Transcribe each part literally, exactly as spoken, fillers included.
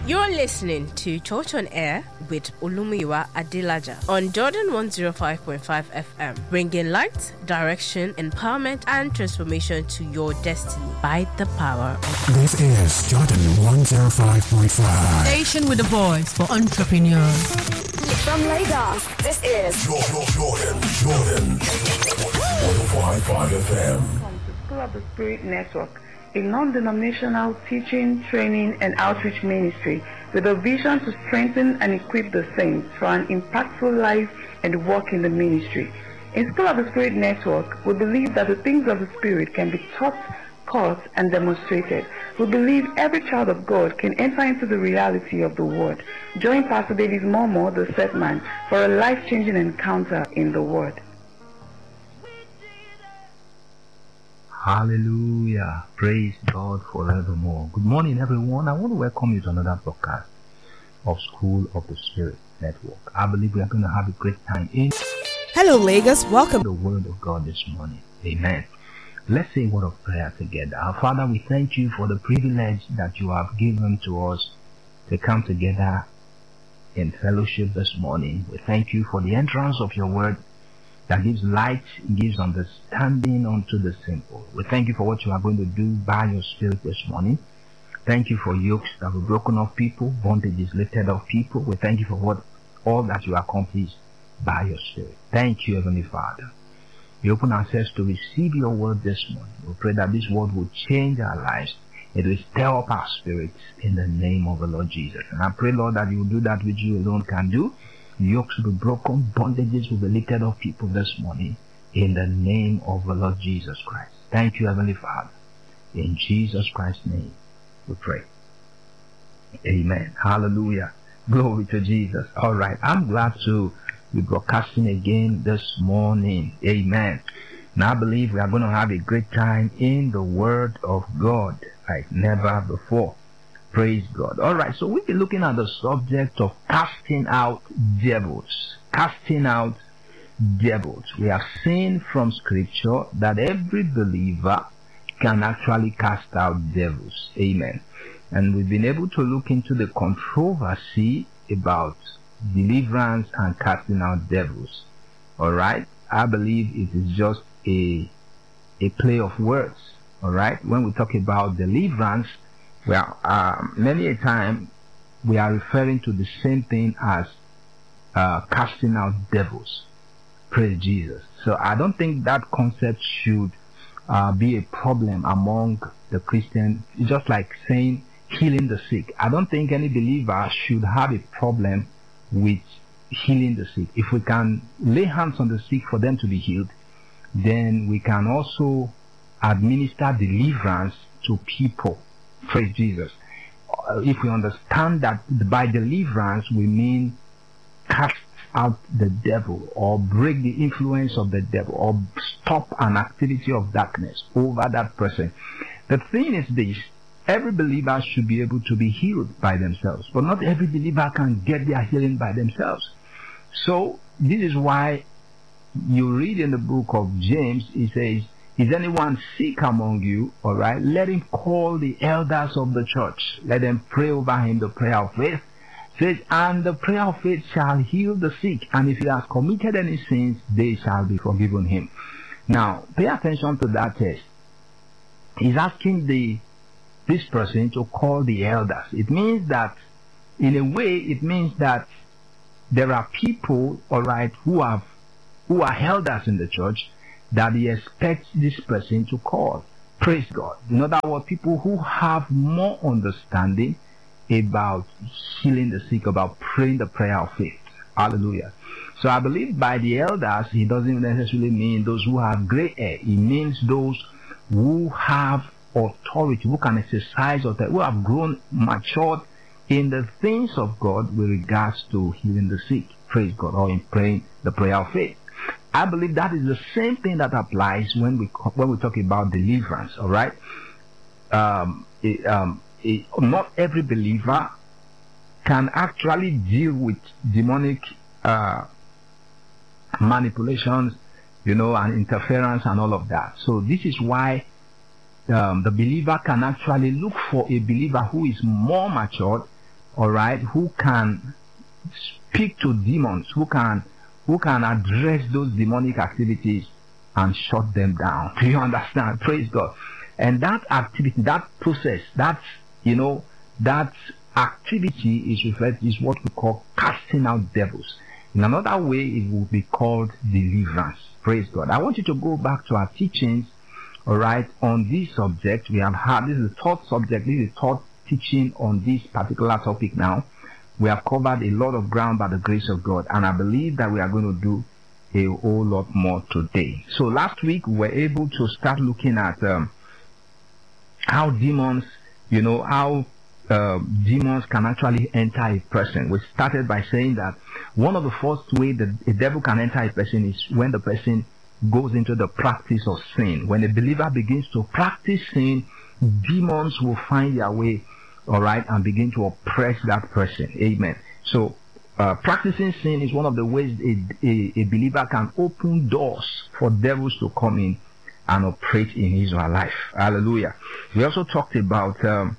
You're listening to Church on Air with Olumiwa Adilaja on Jordan one oh five point five F M, bringing light, direction, empowerment, and transformation to your destiny by the power of God. This is Jordan one oh five point five. Station with a voice for entrepreneurs. From Lagos, this is Jordan, Jordan, Jordan. one oh five point five F M. Welcome to School of the Spirit Network, a non-denominational teaching, training, and outreach ministry with a vision to strengthen and equip the saints for an impactful life and work in the ministry. In School of the Spirit Network, we believe that the things of the Spirit can be taught, taught, and demonstrated. We believe every child of God can enter into the reality of the Word. Join Pastor David Momo, the set man, for a life-changing encounter in the Word. Hallelujah. Praise God forevermore. Good morning, everyone. I want to welcome you to another broadcast of School of the Spirit Network. I believe we are going to have a great time in Hello, Lagos. Welcome. the Word of God this morning. Amen. Let's say a word of prayer together. Our Father, we thank you for the privilege that you have given to us to come together in fellowship this morning. We thank you for the entrance of your Word that gives light, gives understanding unto the simple. We thank you for what you are going to do by your Spirit this morning. Thank you for yokes that were broken off people, bondages lifted off people. We thank you for what all that you accomplished by your Spirit. Thank you, Heavenly Father. We open ourselves to receive your word this morning. We pray that this word will change our lives. It will stir up our spirits in the name of the Lord Jesus. And I pray, Lord, that you will do that which you alone can do. Yokes will be broken, bondages will be lifted off people this morning in the name of the Lord Jesus Christ. Thank you, Heavenly Father. In Jesus Christ's name we pray. Amen. Hallelujah. Glory to Jesus. All right. I'm glad to be broadcasting again this morning. Amen. Now I believe we are going to have a great time in the Word of God like never before. Praise God. All right, so we'll be looking at the subject of casting out devils. Casting out devils. We have seen from Scripture that every believer can actually cast out devils. Amen. And we've been able to look into the controversy about deliverance and casting out devils. All right. I believe it is just a a play of words. All right. When we talk about deliverance, well, uh, many a time we are referring to the same thing as uh, casting out devils. Praise Jesus. So I don't think that concept should uh, be a problem among the Christians. It's just like saying healing the sick. I don't think any believer should have a problem with healing the sick. If we can lay hands on the sick for them to be healed, then we can also administer deliverance to people. Praise Jesus. Uh, if we understand that by deliverance we mean cast out the devil or break the influence of the devil or stop an activity of darkness over that person. The thing is this: every believer should be able to be healed by themselves, but not every believer can get their healing by themselves. So this is why you read in the book of James, it says, is anyone sick among you? All right, let him call the elders of the church. Let them pray over him the prayer of faith. It says, and the prayer of faith shall heal the sick, and if he has committed any sins, they shall be forgiven him. Now, pay attention to that text. He's asking the this person to call the elders. It means that, in a way, it means that there are people, all right, who have who are elders in the church that he expects this person to call. Praise God. In other words, people who have more understanding about healing the sick, about praying the prayer of faith. Hallelujah. So I believe by the elders, he doesn't necessarily mean those who have gray hair. He means those who have authority, who can exercise authority, who have grown matured in the things of God with regards to healing the sick. Praise God. Or in praying the prayer of faith. I believe that is the same thing that applies when we when we talk about deliverance. All right. Um, it, um, it, not every believer can actually deal with demonic uh, manipulations, you know, and interference and all of that. So this is why um, the believer can actually look for a believer who is more matured all right, who can speak to demons, who can who can address those demonic activities and shut them down. Do you understand? Praise God. And that activity, that process, that, you know, that activity is referred is what we call casting out devils. In another way, it will be called deliverance. Praise God. I want you to go back to our teachings, all right, on this subject. We have had, this is the third subject, this is the third teaching on this particular topic now. We have covered a lot of ground by the grace of God, and I believe that we are going to do a whole lot more today. So last week we were able to start looking at um, how demons, you know, how uh, demons can actually enter a person. We started by saying that one of the first ways that a devil can enter a person is when the person goes into the practice of sin. When a believer begins to practice sin, demons will find their way, all right, and begin to oppress that person. Amen. So uh, practicing sin is one of the ways a, a, a believer can open doors for devils to come in and operate in his or her life. Hallelujah. We also talked about um,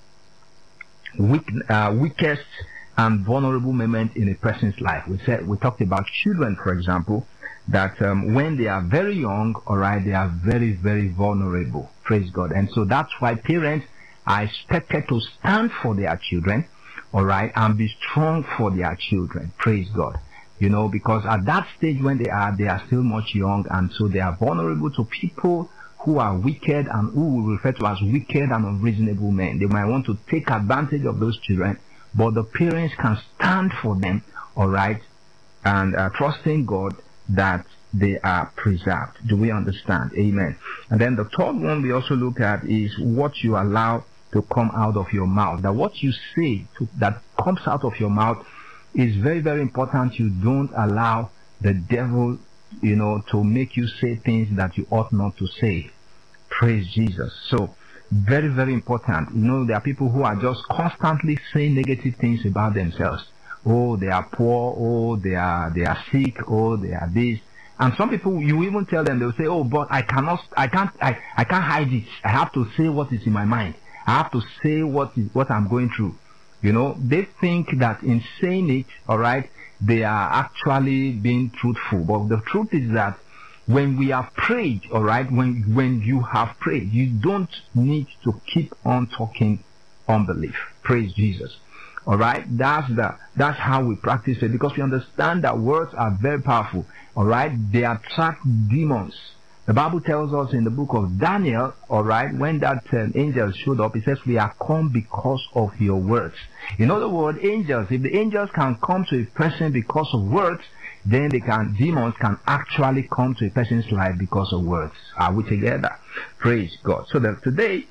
weak, uh, weakest and vulnerable moment in a person's life. We said we talked about children, for example, that um, when they are very young, all right, they are very, very vulnerable. Praise God. And so that's why parents are expected to stand for their children, all right, and be strong for their children. Praise God. You know, because at that stage when they are, they are still much young, and so they are vulnerable to people who are wicked and who we refer to as wicked and unreasonable men. They might want to take advantage of those children, but the parents can stand for them, all right, and uh, trusting God that they are preserved. Do we understand? Amen. And then the third one we also look at is what you allow to come out of your mouth. That what you say to, that comes out of your mouth is very, very important. You don't allow the devil, you know, to make you say things that you ought not to say. Praise Jesus. So very, very important. You know, there are people who are just constantly saying negative things about themselves. Oh, they are poor. Oh, they are they are sick. Oh, they are this. And some people, you even tell them, they'll say, oh, but I cannot, I can't, I, I can't hide it. I have to say what is in my mind. I have to say what is what I'm going through. You know, they think that in saying it, all right, they are actually being truthful. But the truth is that when we have prayed, all right, when when you have prayed, you don't need to keep on talking unbelief. Praise Jesus. All right, that's the that's how we practice it, because we understand that words are very powerful. All right, they attract demons. The Bible tells us in the book of Daniel, all right, when that uh, angel showed up, it says, we are come because of your words. In other words, angels, if the angels can come to a person because of words, then they can, demons can actually come to a person's life because of words. Are we together? Praise God. So that today,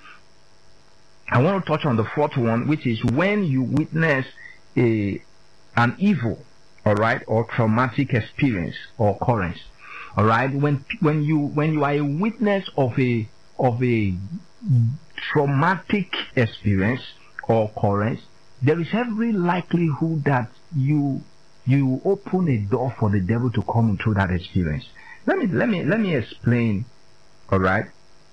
I want to touch on the fourth one, which is when you witness a an evil, all right, or traumatic experience or occurrence. All right, when when you when you are a witness of a of a traumatic experience or occurrence, there is every likelihood that you you open a door for the devil to come in through that experience. Let me let me let me explain. All right,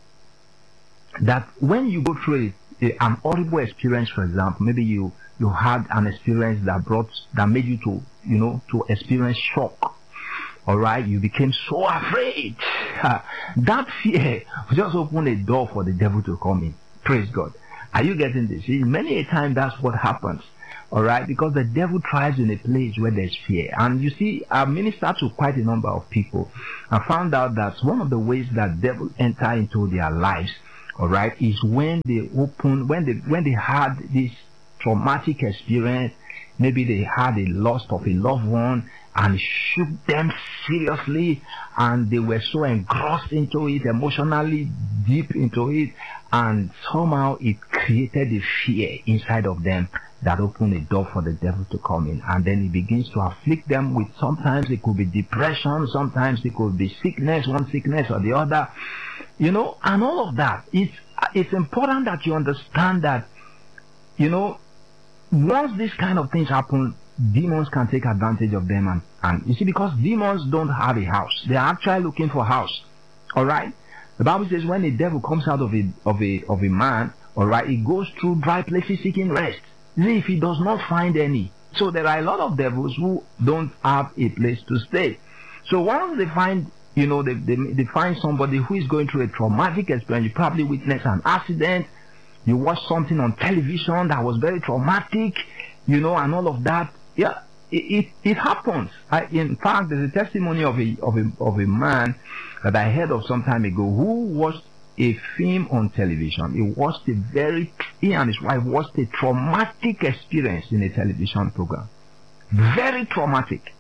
that when you go through a, a, an horrible experience, for example, maybe you you had an experience that brought that made you to you know to experience shock. All right, you became so afraid. That fear just opened a door for the devil to come in. Praise God. Are you getting this? See, many a time that's what happens. All right, because the devil thrives in a place where there's fear. And you see, I ministered to quite a number of people. I found out that one of the ways that devil enter into their lives, all right, is when they open, when they when they had this traumatic experience. Maybe they had a loss of a loved one and shook them seriously, and they were so engrossed into it, emotionally deep into it, and somehow it created a fear inside of them that opened a door for the devil to come in. And then he begins to afflict them with, sometimes it could be depression, sometimes it could be sickness, one sickness or the other, you know, and all of that. It's, it's important that you understand that, you know, once these kind of things happen, demons can take advantage of them. And, and you see, because demons don't have a house, they are actually looking for a house. All right, the Bible says when the devil comes out of a of a of a man, all right, he goes through dry places seeking rest. if he does not find any. So there are a lot of devils who don't have a place to stay. So once they find, you know, they, they, they find somebody who is going through a traumatic experience, you probably witnessed an accident, you watched something on television that was very traumatic, you know, and all of that. Yeah, it, it, it happens. I, in fact, there's a testimony of a, of, a, of a man that I heard of some time ago who watched a film on television. He watched a very, he and his wife watched a traumatic experience in a television program. Very traumatic.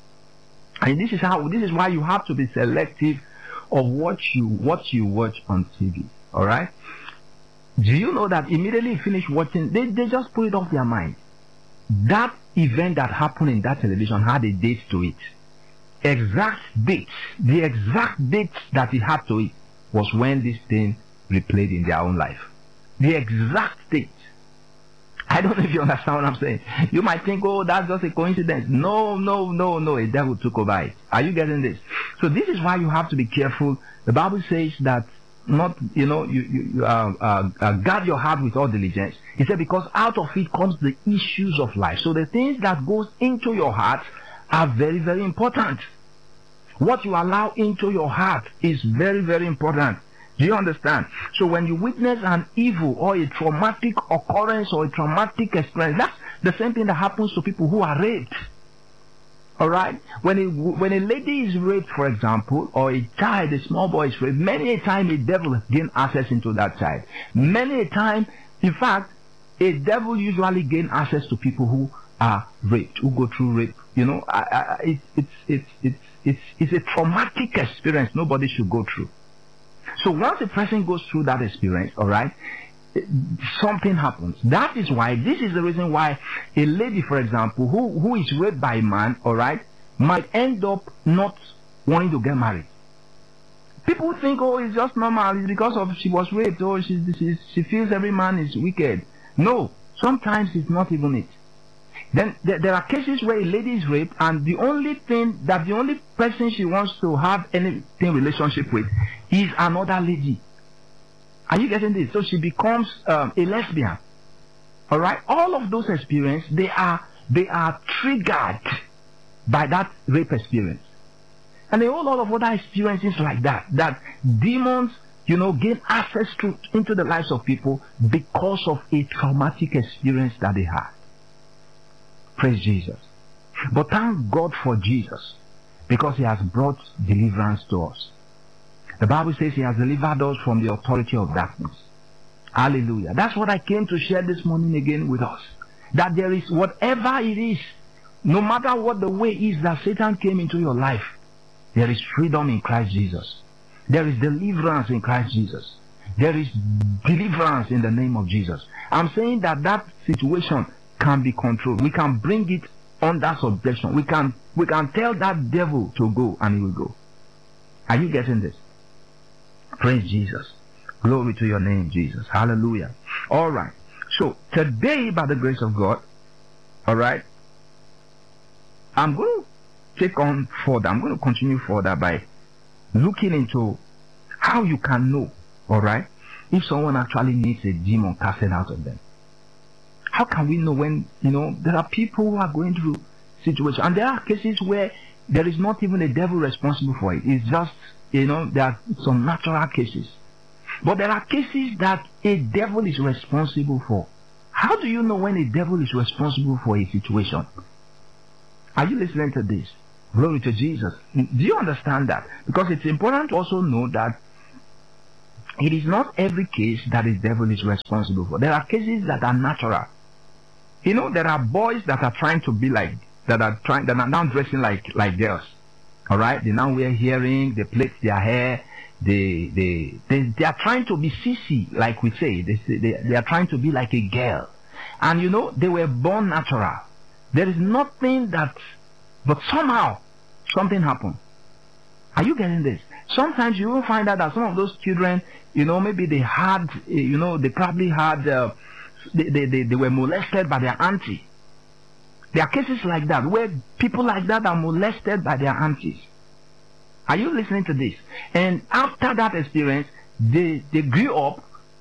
And this is how, this is why you have to be selective of what you, what you watch on T V. Alright? Do you know that immediately you finish watching, they, they just put it off their mind. That event that happened in that television had a date to it. Exact dates. The exact dates that it had to it was when this thing replayed in their own life. The exact date. I don't know if you understand what I'm saying. You might think, oh, that's just a coincidence. No, no, no, no. A devil took over it. Are you getting this? So this is why you have to be careful. The Bible says that not, you know, you, you, you uh, uh, uh, guard your heart with all diligence. He said, because out of it comes the issues of life. So the things that goes into your heart are very, very important. What you allow into your heart is very, very important. Do you understand? So when you witness an evil or a traumatic occurrence or a traumatic experience, that's the same thing that happens to people who are raped. Alright? When a, when a lady is raped, for example, or a child, a small boy is raped, many a time a devil gains access into that child. Many a time, in fact, a devil usually gains access to people who are raped, who go through rape. You know, I, I, it, it's, it's, it's, it's, it's a traumatic experience nobody should go through. So once a person goes through that experience, alright, something happens. That is why, this is the reason why a lady, for example, who, who is raped by a man, alright, might end up not wanting to get married. People think, oh, it's just normal, it's because of she was raped, or she, she, she feels every man is wicked. No, sometimes it's not even it. Then there, there are cases where a lady is raped, and the only thing that the only person she wants to have anything relationship with is another lady. Are you getting this? So she becomes um, a lesbian. All right. All of those experiences, they are they are triggered by that rape experience, and a whole lot of other experiences like that. That demons, you know, gain access to into the lives of people because of a traumatic experience that they had. Praise Jesus. But thank God for Jesus, because he has brought deliverance to us. The Bible says he has delivered us from the authority of darkness. Hallelujah. That's what I came to share this morning again with us. That there is, whatever it is, no matter what the way is that Satan came into your life, there is freedom in Christ Jesus. There is deliverance in Christ Jesus. There is deliverance in the name of Jesus. I'm saying that that situation can be controlled. We can bring it under subjection. We can we can tell that devil to go, and he will go. Are you getting this? Praise Jesus. Glory to your name, Jesus. Hallelujah. All right. So today, by the grace of God, all right, I'm going to take on further. I'm going to continue further by looking into how you can know, all right, if someone actually needs a demon casted out of them. How can we know when, you know, there are people who are going through situations, and there are cases where there is not even a devil responsible for it. It's just, you know, there are some natural cases. But there are cases that a devil is responsible for. How do you know when a devil is responsible for a situation? Are you listening to this? Glory to Jesus. Do you understand that? Because it's important to also know that it is not every case that a devil is responsible for. There are cases that are natural. You know, there are boys that are trying to be like, that are trying, that are now dressing like, like girls. Alright? They now wear earrings, they plait their hair, they, they, they, they are trying to be sissy, like we say. They, they, they are trying to be like a girl. And you know, they were born natural. There is nothing that, but somehow, something happened. Are you getting this? Sometimes you will find out that some of those children, you know, maybe they had, you know, they probably had, uh, They, they, they, they were molested by their auntie. There are cases like that where people like that are molested by their aunties. Are you listening to this? And after that experience, they, they grew up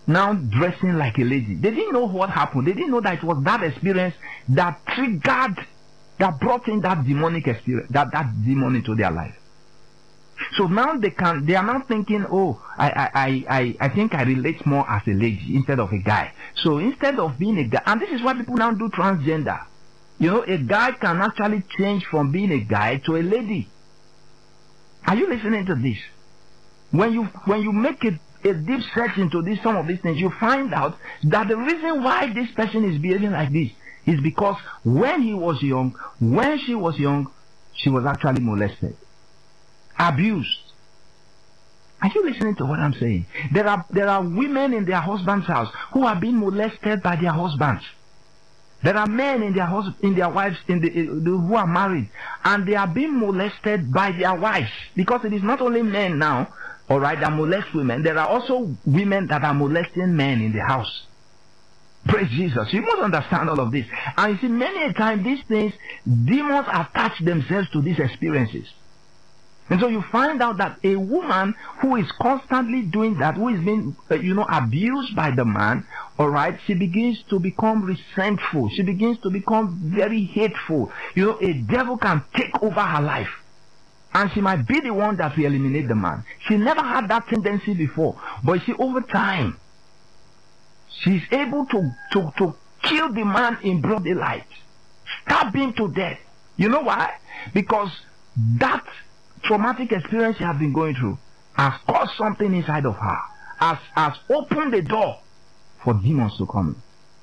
now dressing like a lady. They didn't know what happened. They didn't know that it was that experience that triggered, that brought in that demonic experience, that, that demon into their life. So now they can, they are now thinking, oh, I, I, I, I think I relate more as a lady instead of a guy. So instead of being a guy, and this is why people now do transgender. You know, a guy can actually change from being a guy to a lady. Are you listening to this? When you when you make a, a deep search into this, some of these things, you find out that the reason why this person is behaving like this is because when he was young, when she was young, she was actually molested, abused. Are you listening to what I'm saying? There are there are women in their husband's house who are being molested by their husbands. There are men in their hus- in their wives in the, in the who are married, and they are being molested by their wives, because it is not only men now, all right, that molest women. There are also women that are molesting men in the house. Praise Jesus. You must understand all of this. And you see, many a time these things, demons attach themselves to these experiences. And so you find out that a woman who is constantly doing that, who is being, uh, you know, abused by the man, all right, she begins to become resentful. She begins to become very hateful. You know, a devil can take over her life. And she might be the one that will eliminate the man. She never had that tendency before. But you see, over time, she's able to, to, to kill the man in broad daylight. Stab him to death. You know why? Because that traumatic experience she has been going through has caused something inside of her, has, has opened the door for demons to come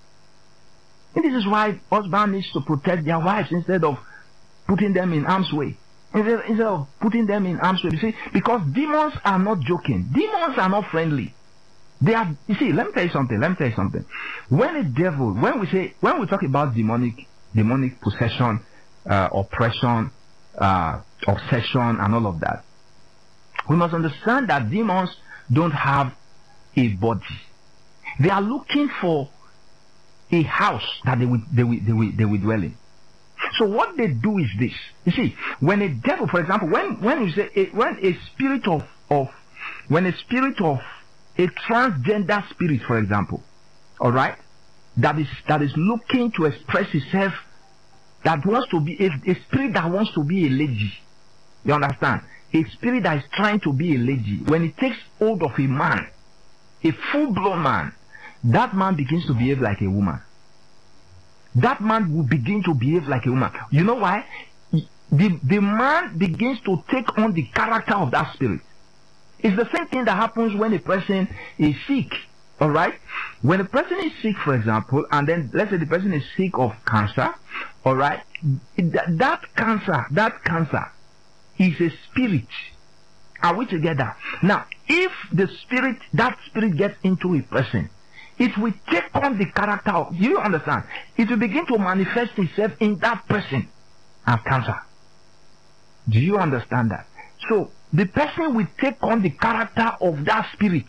in. And this is why husbands need to protect their wives instead of putting them in harm's way. Instead, instead of putting them in harm's way. You see, because demons are not joking. Demons are not friendly. They are, you see, let me tell you something, let me tell you something. When a devil, when we say, when we talk about demonic, demonic possession, uh, oppression, uh, obsession and all of that, we must understand that demons don't have a body. They are looking for a house that they will, they will, they will, they will dwell in. So what they do is this. You see, when a devil, for example, when, when you say, a, when a spirit of, of, when a spirit of, a transgender spirit, for example, all right, that is, that is looking to express itself, that wants to be, a, a spirit that wants to be a lady. You understand? A spirit that is trying to be a lady. When it takes hold of a man, a full-blown man, that man begins to behave like a woman. That man will begin to behave like a woman. You know why? The, the man begins to take on the character of that spirit. It's the same thing that happens when a person is sick. Alright? When a person is sick, for example, and then let's say the person is sick of cancer, alright? That, that cancer, that cancer is a spirit. Are we together? Now, if the spirit, that spirit gets into a person, it will take on the character of, you understand? It will begin to manifest itself in that person as cancer. Do you understand that? So, the person will take on the character of that spirit.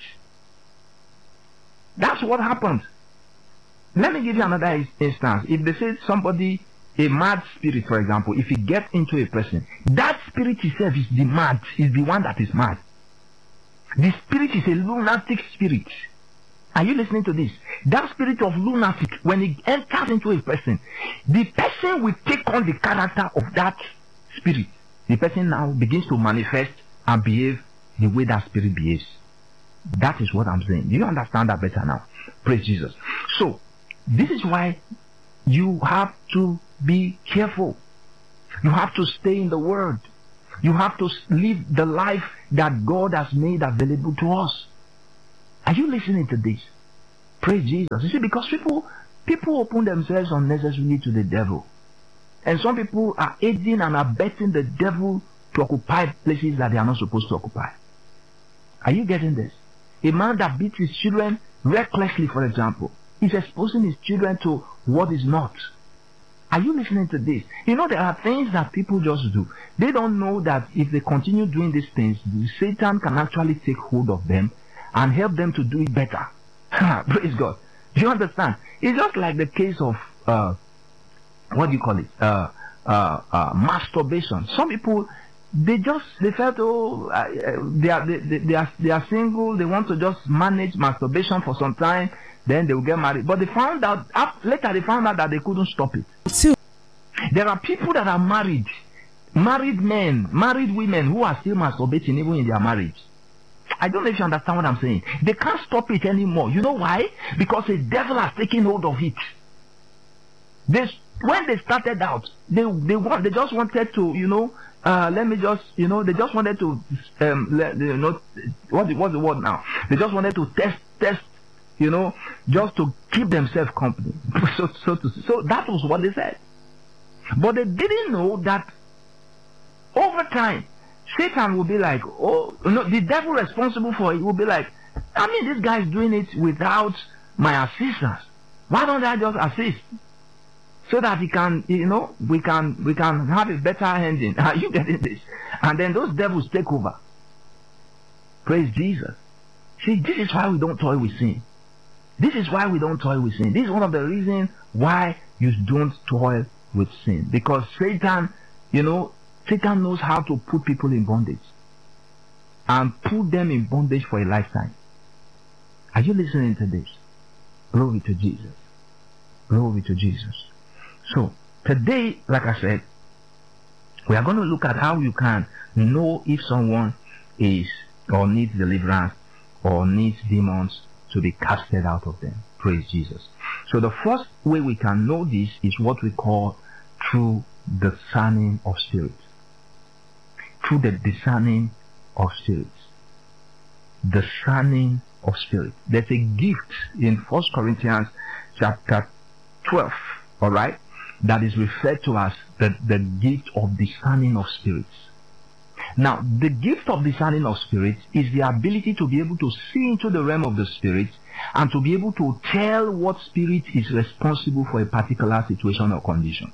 That's what happens. Let me give you another instance. If they say somebody, a mad spirit, for example, if it gets into a person, that spirit itself is the mad, is the one that is mad. The spirit is a lunatic spirit. Are you listening to this? That spirit of lunatic, when it enters into a person, the person will take on the character of that spirit. The person now begins to manifest and behave the way that spirit behaves. That is what I'm saying. Do you understand that better now? Praise Jesus. So, this is why you have to be careful. You have to stay in the Word. You have to live the life that God has made available to us. Are you listening to this? Praise Jesus. You see, because people people open themselves unnecessarily to the devil. And some people are aiding and abetting the devil to occupy places that they are not supposed to occupy. Are you getting this? A man that beats his children recklessly, for example, is exposing his children to what is not. Are you listening to this? You know, there are things that people just do. They don't know that if they continue doing these things, Satan can actually take hold of them and help them to do it better. Praise God. Do you understand? It's just like the case of, uh, what do you call it? Uh, uh, uh, masturbation. Some people, they just they felt oh uh, they are they, they, they are they are single. They want to just manage masturbation for some time. Then they will get married. But they found out after, later they found out that they couldn't stop it. Two. There are people that are married, married men, married women who are still masturbating even in their marriage. I don't know if you understand what I'm saying. They can't stop it anymore. You know why? Because the devil has taken hold of it. They, when they started out, they they want they just wanted to, you know, uh, let me just, you know, they just wanted to, um, let, you know, what what's the word now? They just wanted to test test, you know, just to keep themselves company. so so to, so that was what they said. But they didn't know that over time, Satan will be like, oh, no, the devil responsible for it will be like, I mean, this guy is doing it without my assistance. Why don't I just assist? So that he can, you know, we can, we can have a better ending. Are you getting this? And then those devils take over. Praise Jesus. See, this is why we don't toy with sin. This is why we don't toy with sin. This is one of the reasons why you don't toy with sin. Because Satan, you know, Satan knows how to put people in bondage and put them in bondage for a lifetime. Are you listening to this? Glory to Jesus. Glory to Jesus. So, today, like I said, we are going to look at how you can know if someone is or needs deliverance or needs demons to be casted out of them. Praise Jesus. So the first way we can know this is what we call through discerning of spirits. Through the discerning of spirits. Discerning of spirits. There's a gift in First Corinthians chapter twelve, alright, that is referred to as the, the gift of discerning of spirits. Now, the gift of discerning of spirits is the ability to be able to see into the realm of the spirit and to be able to tell what spirit is responsible for a particular situation or condition.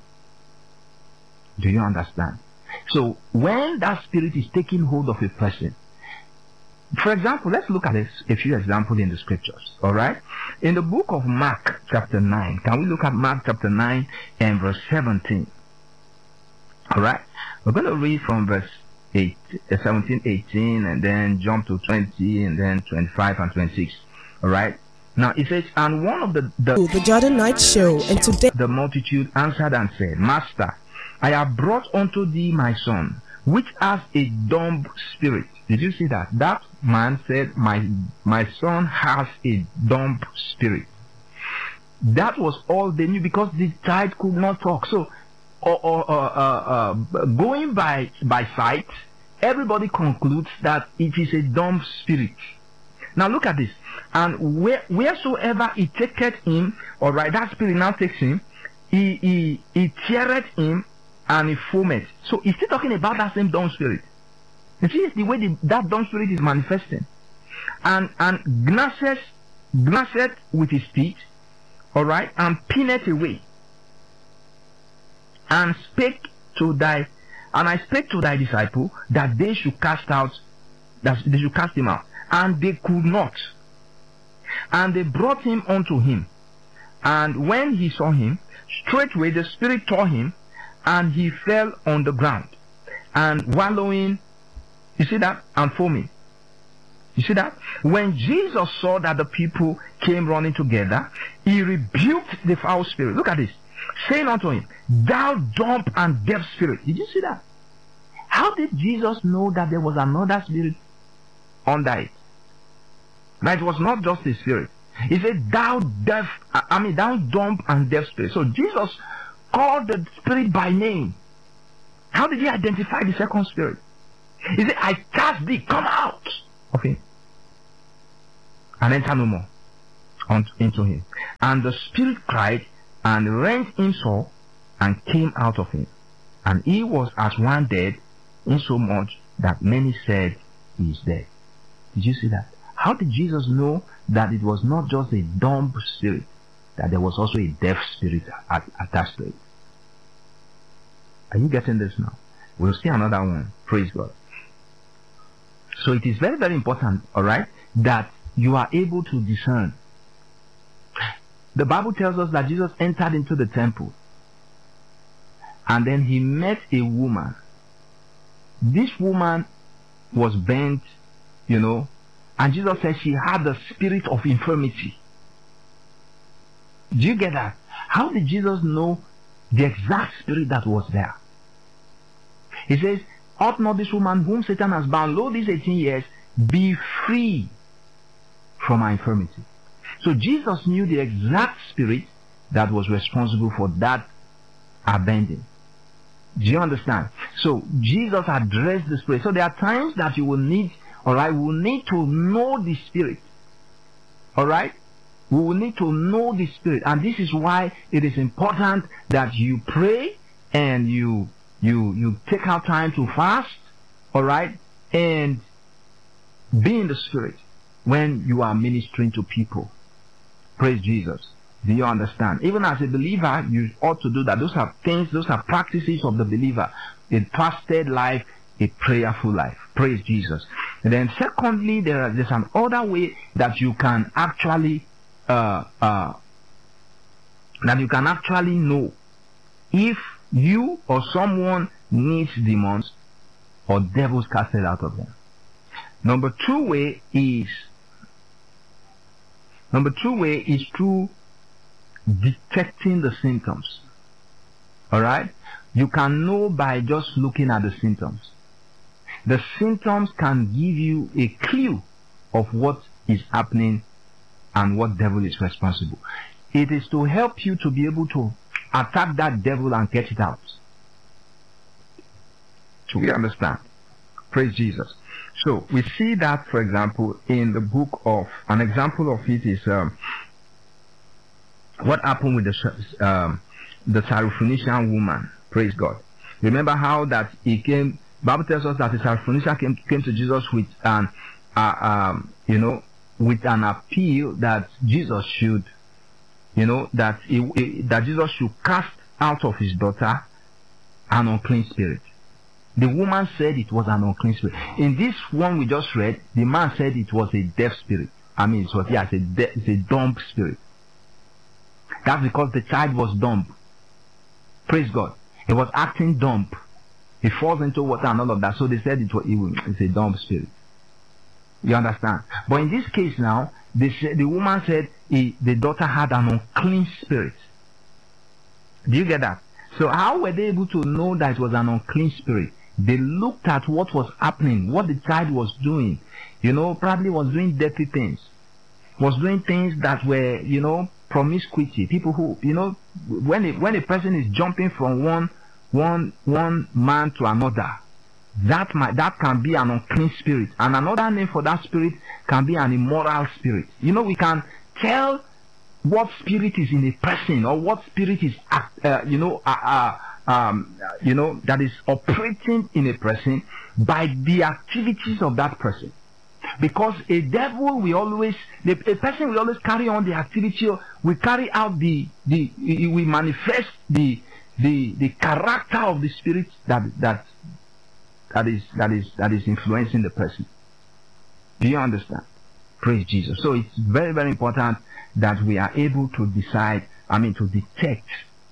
Do you understand? So, when that spirit is taking hold of a person, for example, let's look at this, a few examples in the scriptures, alright? In the book of Mark chapter nine, can we look at Mark chapter nine and verse seventeen? Alright? We're going to read from verse eight, seventeen, eighteen, and then jump to twenty, and then twenty-five and twenty-six. Alright? Now it says, and one of the, the, The Jordan Night Show, and today the multitude answered and said, Master, I have brought unto thee my son, which has a dumb spirit. Did you see that? That man said, my my son has a dumb spirit. That was all they knew because the child could not talk. So, or, or, uh, uh, uh, going by by sight, everybody concludes that it is a dumb spirit. Now look at this. And where, wheresoever he taketh him, all right, that spirit now takes him, he he he teareth him and he foameth. So he's still talking about that same dumb spirit. You see, it's the way the, that dumb spirit is manifesting. And and gnasheth, gnasheth with his teeth, alright, and pinneth away. And spake to thy, and I spake to thy disciple that they should cast out, that they should cast him out. And they could not. And they brought him unto him. And when he saw him, straightway the spirit tore him, and he fell on the ground, and wallowing, you see that, and foaming. You see that? When Jesus saw that the people came running together, he rebuked the foul spirit. Look at this. Saying unto him, thou dumb and deaf spirit. Did you see that? How did Jesus know that there was another spirit under it? That it was not just a spirit. He said, thou deaf, I mean, thou dumb and deaf spirit. So Jesus called the spirit by name. How did he identify the second spirit? He said, I cast thee, come out of him, and enter no more into him. And the spirit cried and rent him sore and came out of him. And he was as one dead, insomuch that many said, he is dead. Did you see that? How did Jesus know that it was not just a dumb spirit, that there was also a deaf spirit attached to it? Are you getting this now? We'll see another one. Praise God. So it is very, very important, alright, that you are able to discern. The Bible tells us that Jesus entered into the temple, and then he met a woman this woman was bent, you know, and Jesus said she had the spirit of infirmity. Do you get that? How did Jesus know the exact spirit that was there? He says, ought not this woman whom Satan has bound, lo, these eighteen years, be free from her infirmity? So Jesus knew the exact spirit that was responsible for that abandon. Do you understand? So Jesus addressed the spirit. So there are times that you will need, alright, we will need to know the spirit. Alright? We will need to know the spirit. And this is why it is important that you pray and you you you take out time to fast, alright, and be in the spirit when you are ministering to people. Praise Jesus. Do you understand? Even as a believer, you ought to do that. Those are things, those are practices of the believer. A fasted life, a prayerful life. Praise Jesus. And then secondly, there are, there's an other way that you can actually uh, uh, that you can actually know if you or someone needs demons or devils casted out of them. Number two way is number two way is through detecting the symptoms. Alright? You can know by just looking at the symptoms. The symptoms can give you a clue of what is happening and what devil is responsible. It is to help you to be able to attack that devil and get it out. So we understand. Praise Jesus. So we see that, for example, in the book of, an example of it is um, what happened with the um, the Syrophoenician woman. Praise God. Remember how that he came. Bible tells us that the Syrophoenician came came to Jesus with an uh, um, you know with an appeal that Jesus should you know that he, he, that Jesus should cast out of his daughter an unclean spirit. The woman said it was an unclean spirit. In this one we just read, the man said it was a deaf spirit. I mean, it was yes, a de- it's a dumb spirit. That's because the child was dumb. Praise God. He was acting dumb. He falls into water and all of that. So they said it was evil. It's a dumb spirit. You understand? But in this case now, they said, the woman said he, the daughter had an unclean spirit. Do you get that? So how were they able to know that it was an unclean spirit? They looked at what was happening, what the child was doing. You know, probably was doing dirty things. Was doing things that were, you know, promiscuity. People who, you know, when a, when a person is jumping from one one one man to another, that might that can be an unclean spirit. And another name for that spirit can be an immoral spirit. You know, we can tell what spirit is in a person or what spirit is, uh, you know, uh, uh, um, you know, that is operating in a person by the activities of that person. Because a devil will always, a person will always carry on the activity, will carry out the, the, we manifest the, the, the character of the spirit that, that, that is, that is, that is influencing the person. Do you understand? Praise Jesus. So it's very, very important that we are able to decide, I mean, to detect.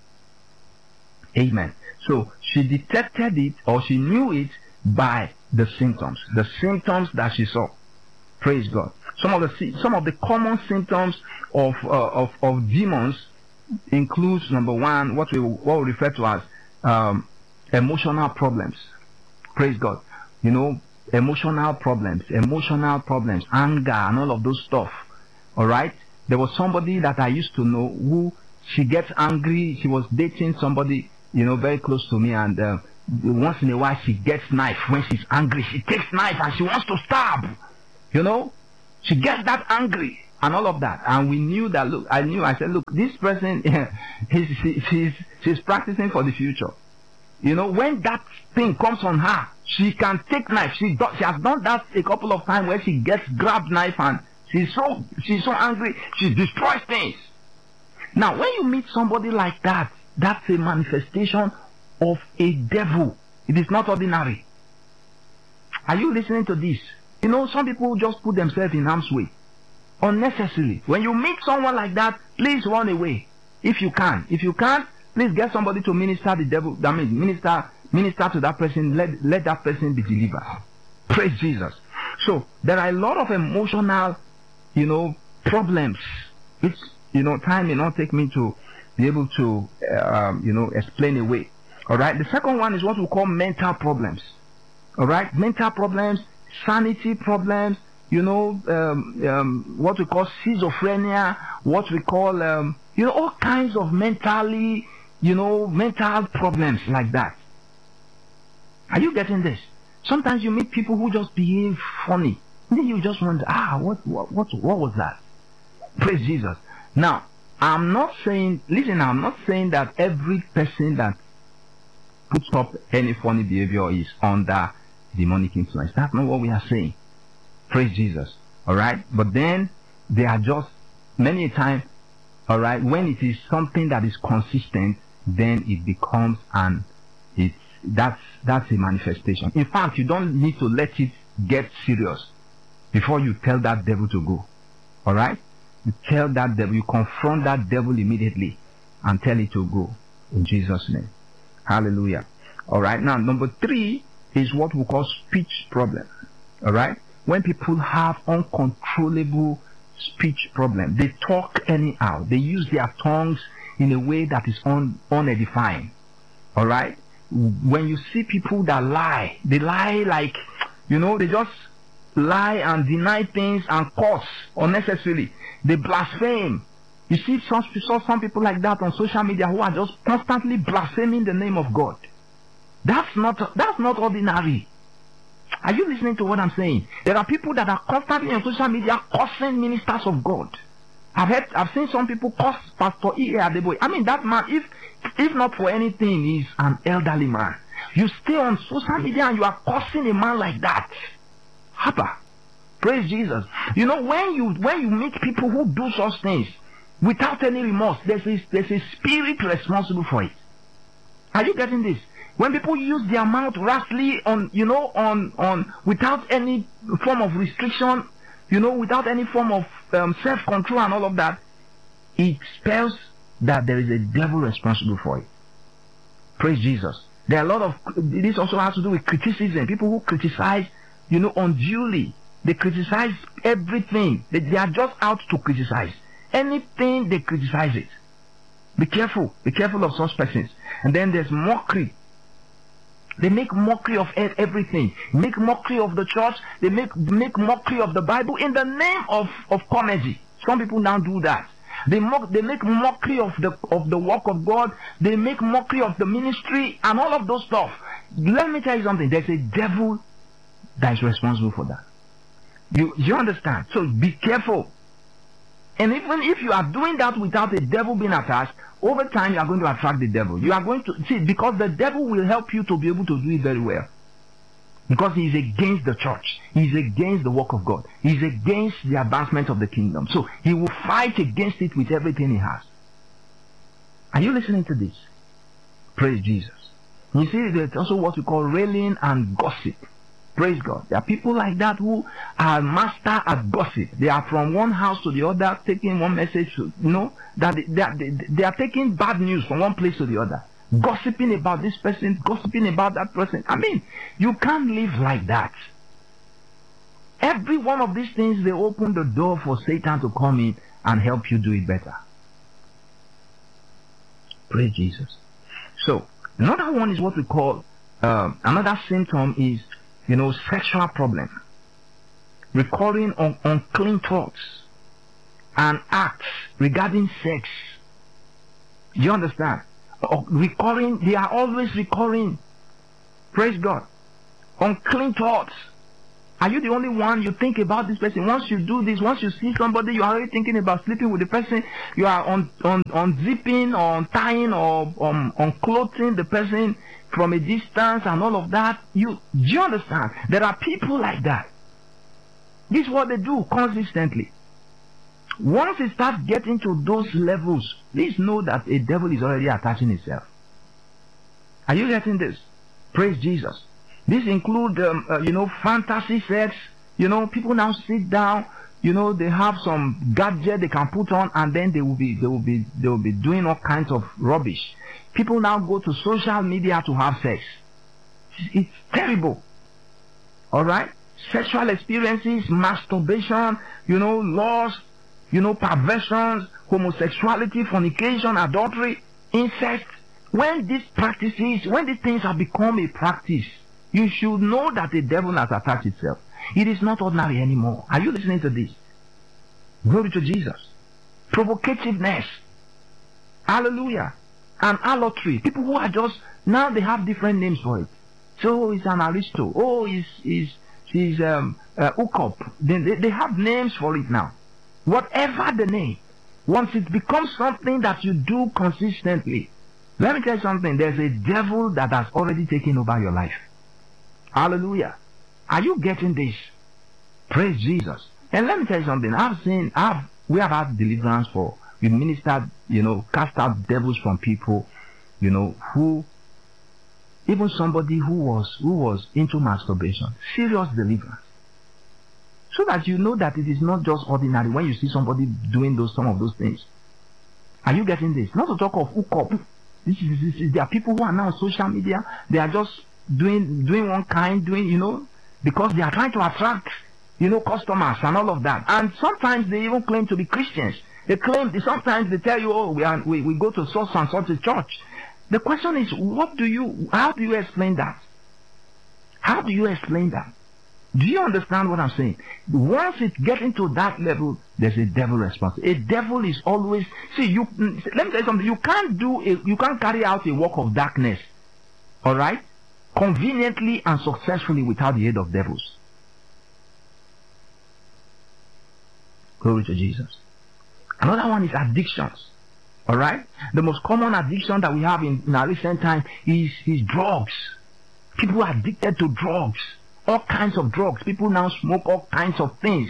Amen. So she detected it, or she knew it by the symptoms, the symptoms that she saw. Praise God. Some of the some of the common symptoms of uh, of of demons includes, number one, what we what we refer to as um, emotional problems. Praise God. You know, emotional problems, emotional problems, anger, and all of those stuff. All right. There was somebody that I used to know who, she gets angry. She was dating somebody, you know, very close to me, and uh, once in a while she gets knife. When she's angry, she takes knife and she wants to stab. You know, she gets that angry and all of that. And we knew that. Look, I knew. I said, look, this person, he's, she's she's practicing for the future. You know, when that thing comes on her, she can take knife. She do, she has done that a couple of times where she gets grabbed knife and she's so she's so angry she destroys things. Now, when you meet somebody like that, that's a manifestation of a devil. It is not ordinary. Are you listening to this? You know, some people just put themselves in harm's way unnecessarily. When you meet someone like that, please run away if you can. If you can't, please get somebody to minister the devil. I mean, minister minister to that person, let, let that person be delivered. Praise Jesus. So there are a lot of emotional, you know, problems. It's, you know, time may not take me to be able to, um, you know, explain away. All right. The second one is what we call mental problems. All right. Mental problems, sanity problems, you know, um, um, what we call schizophrenia, what we call, um, you know, all kinds of mentally, you know, mental problems like that. Are you getting this? Sometimes you meet people who just behave funny. Then you just wonder, ah, what, what, what, what was that? Praise Jesus. Now, I'm not saying, listen, I'm not saying that every person that puts up any funny behavior is under demonic influence. That's not what we are saying. Praise Jesus. All right. But then they are just many times, all right, when it is something that is consistent, then it becomes an, it's, that's, that's a manifestation. In fact, you don't need to let it get serious before you tell that devil to go. All right. You tell that devil, you confront that devil immediately and tell it to go in Jesus' name. Hallelujah. All right. Now, number three is what we call speech problem. All right. When people have uncontrollable speech problem, they talk anyhow. They use their tongues in a way that is un, unedifying. All right. When you see people that lie, they lie like, you know, they just lie and deny things and curse unnecessarily. They blaspheme. You see some, some people like that on social media who are just constantly blaspheming the name of God. That's not, that's not ordinary. Are you listening to what I'm saying? There are people that are constantly on social media cursing ministers of God. I've heard, I've seen some people curse Pastor E A Adeboye. I mean, that man, if, if not for anything, he's an elderly man. You stay on social media and you are cursing a man like that. Haba. Praise Jesus. You know, when you, when you meet people who do such things without any remorse, there's a, there's a spirit responsible for it. Are you getting this? When people use their mouth rashly on, you know, on, on, without any form of restriction, you know, without any form of um, self-control and all of that, it spells that there is a devil responsible for it. Praise Jesus. There are a lot of, this also has to do with criticism. People who criticize, you know, unduly. They criticize everything. They, they are just out to criticize. Anything, they criticize it. Be careful. Be careful of such persons. And then there's mockery. They make mockery of everything. Make mockery of the church. They make make mockery of the Bible in the name of, of comedy. Some people now do that. They mock, they make mockery of the of the work of God. They make mockery of the ministry and all of those stuff. Let me tell you something. There's a devil that is responsible for that. You you understand? So be careful. And even if you are doing that without a devil being attached, over time you are going to attract the devil. You are going to see, because the devil will help you to be able to do it very well. Because he is against the church. He is against the work of God. He is against the advancement of the kingdom. So he will fight against it with everything he has. Are you listening to this? Praise Jesus. You see, there's also what we call railing and gossip. Praise God. There are people like that who are master at gossip. They are from one house to the other, taking one message, to, you know, that they, they, are, they, they are taking bad news from one place to the other. Gossiping about this person, gossiping about that person. I mean, you can't live like that. Every one of these things, they open the door for Satan to come in and help you do it better. Praise Jesus. So, another one is what we call, uh, another symptom is, you know, sexual problem. Recurring on unclean thoughts and acts regarding sex. You understand? Uh, recurring, they are always recurring. Praise God. Unclean thoughts. Are you the only one you think about this person? Once you do this, once you see somebody, you are already thinking about sleeping with the person. You are on on unzipping or untying or um, unclothing the person from a distance and all of that. You do you understand? There are people like that. This is what they do consistently. Once it starts getting to those levels, please know that a devil is already attaching itself. Are you getting this? Praise Jesus. This includes, um, uh, you know, fantasy sex. You know, people now sit down. You know, they have some gadget they can put on, and then they will be, they will be, they will be doing all kinds of rubbish. People now go to social media to have sex. it's terrible. Alright? Sexual experiences, masturbation, you know, lust, you know, perversions, homosexuality, fornication, adultery, incest. When these practices, when these things have become a practice, you should know that the devil has attached itself. It is not ordinary anymore. Are you listening to this? Glory to Jesus. Provocativeness. Hallelujah. And allotry. People who are just, now they have different names for it. So it's an aristo. Oh, it's, it's, it's um, uh, ukop. They, they, they have names for it now. Whatever the name, once it becomes something that you do consistently, let me tell you something. There's a devil that has already taken over your life. Hallelujah. Are you getting this? Praise Jesus. And let me tell you something. I've seen, I've, we have had deliverance for, we ministered, you know, cast out devils from people, you know, who, even somebody who was, who was into masturbation. Serious deliverance. So that you know that it is not just ordinary when you see somebody doing those, some of those things. Are you getting this? Not to talk of hook-up. This is, this is, there are people who are now on social media. They are just doing, doing one kind, doing, you know, because they are trying to attract, you know, customers and all of that. And sometimes they even claim to be Christians. They claim, sometimes they tell you, oh, we are, we, we go to such and such a church. The question is, what do you, how do you explain that? How do you explain that? Do you understand what I'm saying? Once it gets into that level, there's a devil response. A devil is always, see, you, let me tell you something, you can't do, a, you can't carry out a work of darkness, alright, conveniently and successfully without the aid of devils. Glory to Jesus. Another one is addictions. Alright? The most common addiction that we have in, in our recent time is, is drugs. People are addicted to drugs. All kinds of drugs. People now smoke all kinds of things.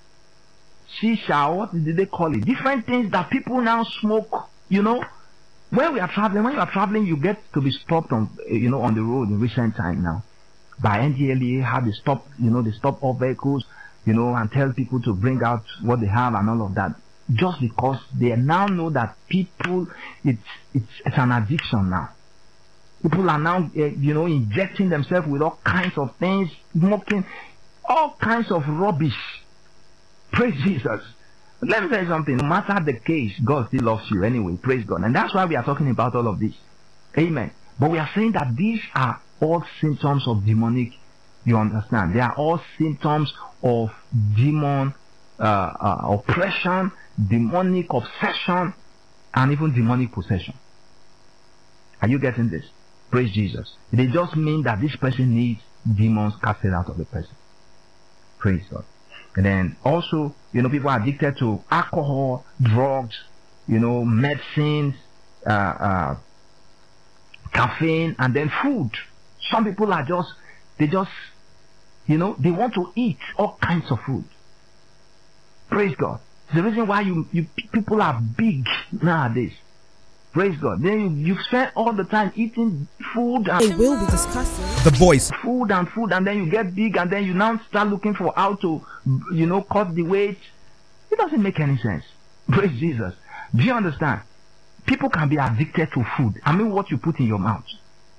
Shisha, what did they call it? Different things that people now smoke, you know. When we are traveling, when you are traveling, you get to be stopped on, you know, on the road in recent time now. By N D L E A, how they stop, you know, they stop all vehicles, you know, and tell people to bring out what they have and all of that. Just because they now know that people, it's, it's, it's an addiction now. People are now, uh, you know, injecting themselves with all kinds of things, smoking, all kinds of rubbish. Praise Jesus. Let me tell you something. No matter the case, God still loves you anyway. Praise God. And that's why we are talking about all of this. Amen. But we are saying that these are all symptoms of demonic, you understand. They are all symptoms of demon uh, uh, oppression, demonic obsession, and even demonic possession. Are you getting this? Praise Jesus. They just mean that this person needs demons casted out of the person. Praise God. And then also, you know, people are addicted to alcohol, drugs, you know, medicines, uh, uh, caffeine, and then food. Some people are just, they just, you know, they want to eat all kinds of food. Praise God. It's the reason why you, you people are big nowadays. Praise God. Then you, you spend all the time eating food and They will be discussing The Voice. food and food, and then you get big, and then you now start looking for how to, you know, cut the weight. It doesn't make any sense. Praise Jesus. Do you understand? People can be addicted to food. I mean, what you put in your mouth.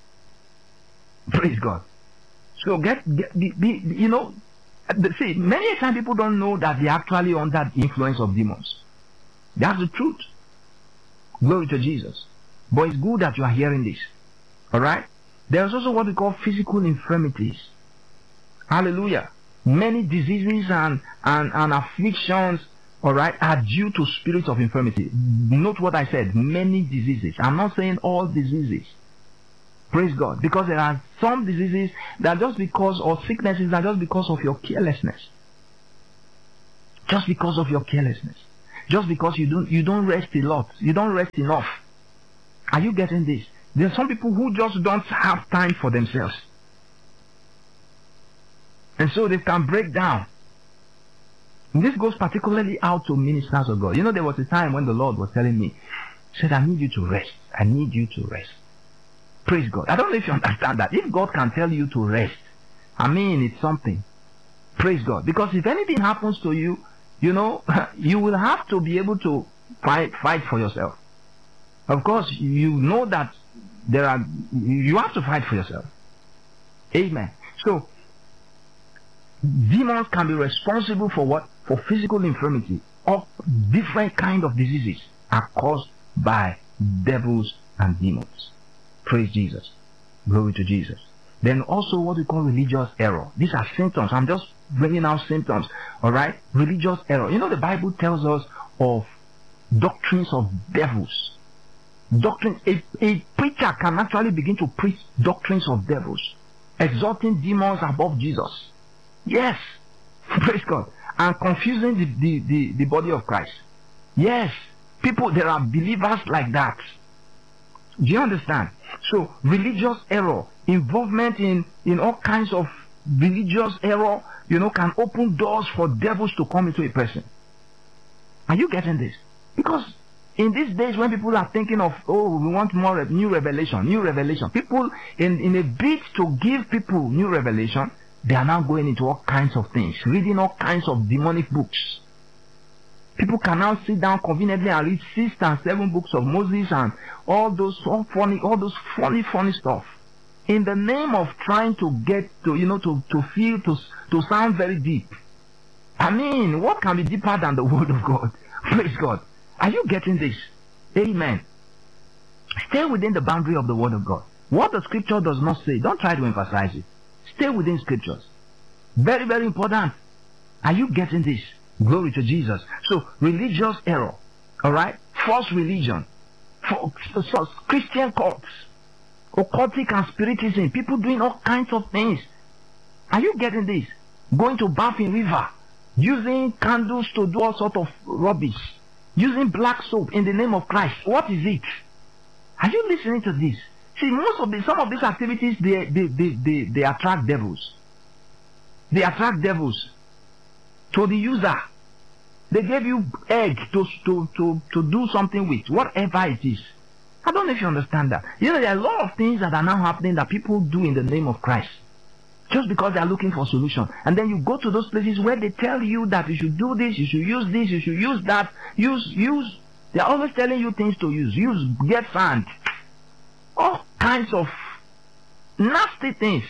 Praise God. So get, get be, be, you know, see, many times people don't know that they're actually under the influence of demons. That's the truth. Glory to Jesus. But it's good that you are hearing this. Alright? There's also what we call physical infirmities. Hallelujah. Many diseases and, and, and afflictions, alright, are due to spirits of infirmity. Note what I said. Many diseases. I'm not saying all diseases. Praise God. Because there are some diseases that just because, or sicknesses that just because of your carelessness. Just because of your carelessness. Just because you don't you don't rest a lot. You don't rest enough. Are you getting this? There are some people who just don't have time for themselves. And so they can break down. And this goes particularly out to ministers of God. You know, there was a time when the Lord was telling me, he said, I need you to rest. I need you to rest. Praise God. I don't know if you understand that. If God can tell you to rest, I mean, it's something. Praise God. Because if anything happens to you, you know, you will have to be able to fight, fight for yourself. Of course, you know that there are, you have to fight for yourself. Amen. So, demons can be responsible for what? For physical infirmity. Or different kind of diseases are caused by devils and demons. Praise Jesus. Glory to Jesus. Then also what we call religious error. These are symptoms. I'm just bringing out symptoms. Alright? Religious error. You know the Bible tells us of doctrines of devils. Doctrines. A, a preacher can actually begin to preach doctrines of devils. Exalting demons above Jesus. Yes. Praise God. And confusing the, the, the, the body of Christ. Yes. People, there are believers like that. Do you understand? So, religious error, involvement in, in all kinds of religious error, you know, can open doors for devils to come into a person. Are you getting this? Because in these days when people are thinking of, oh, we want more re- new revelation, new revelation, people, in, in a bid to give people new revelation, they are now going into all kinds of things, reading all kinds of demonic books. People can now sit down conveniently and read six and seven books of Moses and all those all funny, all those funny, funny stuff, in the name of trying to get to, you know, to to feel to to sound very deep. I mean, what can be deeper than the Word of God? Praise God. Are you getting this? Amen. Stay within the boundary of the Word of God. What the Scripture does not say, don't try to emphasize it. Stay within Scriptures. Very, very important. Are you getting this? Glory to Jesus. So, religious error. Alright? False religion. False, false Christian cults. Occultic and spiritism. People doing all kinds of things. Are you getting this? Going to bath in river. Using candles to do all sort of rubbish. Using black soap in the name of Christ. What is it? Are you listening to this? See, most of the, some of these activities, they, they, they, they, they attract devils. They attract devils to the user. They gave you egg to, to, to, to do something with, whatever it is. I don't know if you understand that. You know, there are a lot of things that are now happening that people do in the name of Christ. Just because they are looking for a solution. And then you go to those places where they tell you that you should do this, you should use this, you should use that. Use, use. They are always telling you things to use. Use, get sand. All kinds of nasty things.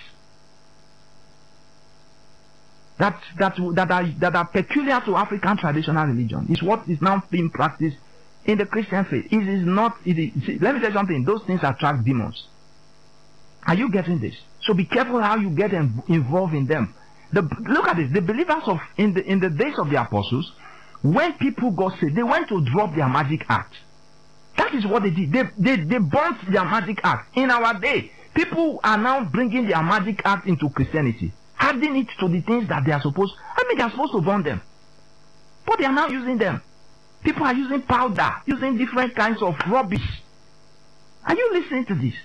That, that, that, are, that are peculiar to African traditional religion. Is what is now being practiced in the Christian faith. It is not, it is, see, let me tell you something. Those things attract demons. Are you getting this? So be careful how you get in, involved in them. The, look at this. The believers of in the in the days of the apostles, when people got saved, they went to drop their magic act. That is what they did. They they they burnt their magic act. In our day, people are now bringing their magic act into Christianity, adding it to the things that they are supposed. I mean, they are supposed to burn them, but they are now using them. People are using powder, using different kinds of rubbish. Are you listening to this?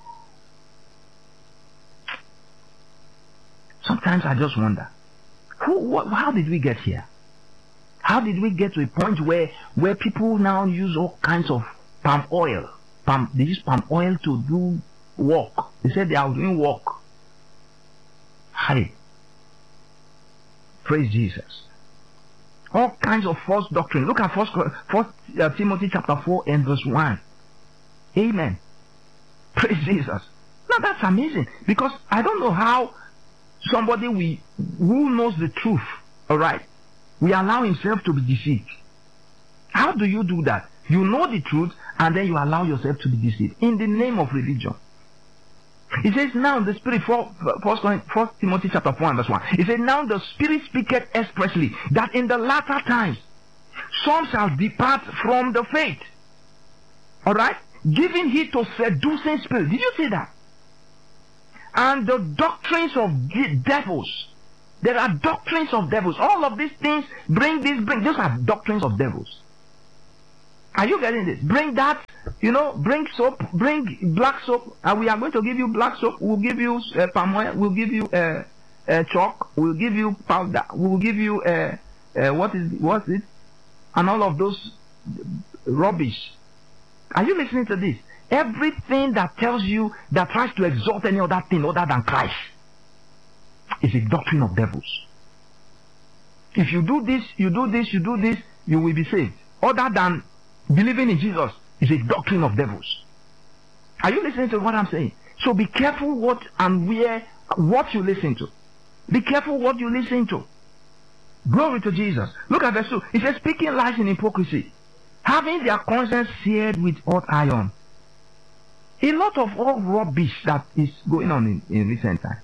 Sometimes I just wonder, who, what, how did we get here? How did we get to a point where where people now use all kinds of palm oil? Palm, they use palm oil to do work. They said they are doing work. Hi. Praise Jesus. All kinds of false doctrine. Look at First, First uh, Timothy chapter four and verse one. Amen. Praise Jesus. Now that's amazing, because I don't know how somebody we who knows the truth, all right, we allow himself to be deceived. How do you do that? You know the truth and then you allow yourself to be deceived in the name of religion. It says now the Spirit, First Timothy chapter four and verse one. It says now the Spirit speaketh expressly that in the latter times some shall depart from the faith. All right, giving heed to seducing spirits. Did you see that? And the doctrines of de- devils. There are doctrines of devils. All of these things bring this, bring those are doctrines of devils. Are you getting this? Bring that, you know, bring soap, bring black soap, and we are going to give you black soap. We'll give you uh, palm oil. We'll give you uh, uh, chalk. We'll give you powder. We'll give you uh, uh, what is what's it? And all of those rubbish. Are you listening to this? Everything that tells you, that tries to exalt any other thing other than Christ, is a doctrine of devils. If you do this, you do this, you do this, you will be saved. Other than believing in Jesus is a doctrine of devils. Are you listening to what I'm saying? So be careful what and where, what you listen to. Be careful what you listen to. Glory to Jesus. Look at verse two. It says, speaking lies in hypocrisy, having their conscience seared with hot iron. A lot of all rubbish that is going on in, in recent times.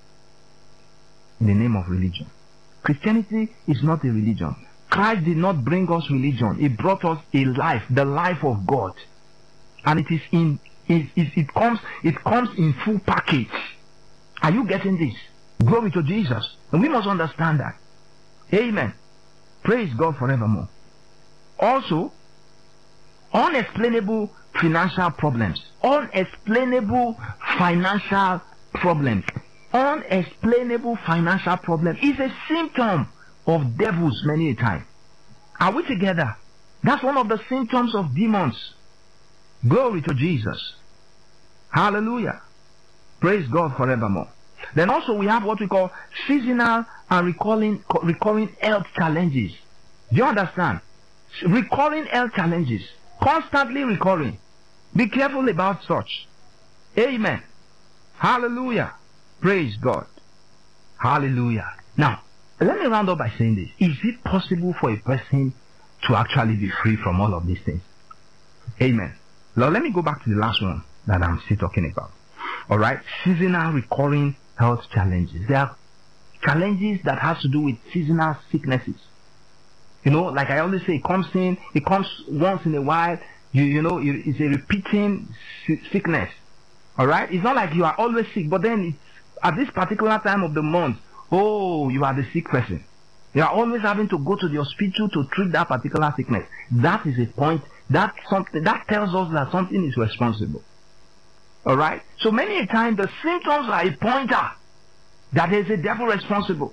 In the name of religion. Christianity is not a religion. Christ did not bring us religion. He brought us a life, the life of God. And it is in it, it, it comes it comes in full package. Are you getting this? Glory to Jesus. And we must understand that. Amen. Praise God forevermore. Also, unexplainable financial problems. Unexplainable financial problems. Unexplainable financial problem is a symptom of devils many a time. Are we together? That's one of the symptoms of demons. Glory to Jesus. Hallelujah. Praise God forevermore. Then also we have what we call seasonal and recurring, recurring health challenges. Do you understand? Recurring health challenges. Constantly recurring. Be careful about such. Amen. Hallelujah. Praise God. Hallelujah. Now, let me round up by saying this. Is it possible for a person to actually be free from all of these things? Amen. Now, let me go back to the last one that I'm still talking about. Alright? Seasonal recurring health challenges. There are challenges that has to do with seasonal sicknesses. You know, like I always say, it comes in, it comes once in a while. You, you know, it's a repeating sickness. Alright? It's not like you are always sick, but then it's at this particular time of the month, oh, you are the sick person. You are always having to go to the hospital to treat that particular sickness. That is a point. That something that tells us that something is responsible. Alright? So many a time the symptoms are a pointer that there is a devil responsible.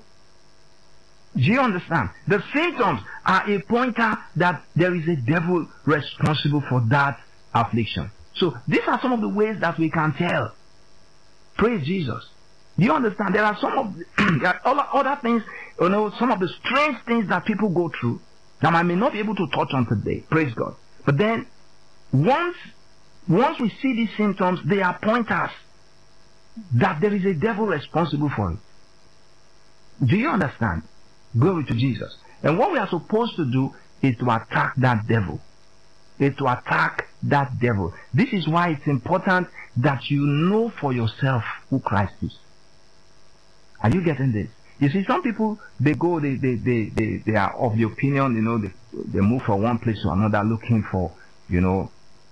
Do you understand? The symptoms are a pointer that there is a devil responsible for that affliction. So these are some of the ways that we can tell. Praise Jesus. Do you understand? There are some of the, there are other things, you know, some of the strange things that people go through that I may not be able to touch on today. Praise God. But then, once, once we see these symptoms, they are pointers that there is a devil responsible for it. Do you understand? Glory to Jesus. And what we are supposed to do is to attack that devil. Is to attack that devil. This is why it's important that you know for yourself who Christ is. Are you getting this? You see, some people, they go, they, they, they, they, they are of the opinion, you know, they, they move from one place to another looking for, you know,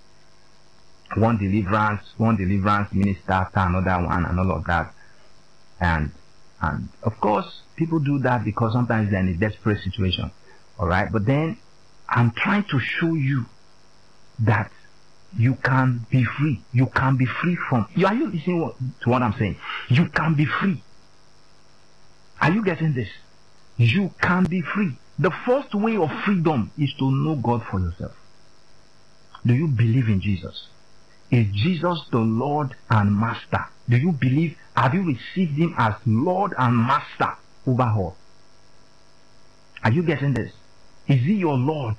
one deliverance, one deliverance minister after another one and all of that. And, and of course, people do that because sometimes they're in a desperate situation. Alright? But then, I'm trying to show you that you can be free. You can be free from, are you listening to what I'm saying? You can be free. Are you getting this? You can be free. The first way of freedom is to know God for yourself. Do you believe in Jesus? Is Jesus the Lord and Master? Do you believe? Have you received Him as Lord and Master over all? Are you getting this? Is He your Lord